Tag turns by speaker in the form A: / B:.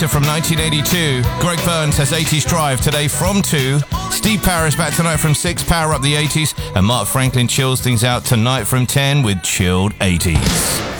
A: From 1982, Greg Burns has 80s Drive today from 2. Steve Power is back tonight from 6, Power Up the 80s. And Mark Franklin chills things out tonight from 10 with Chilled 80s.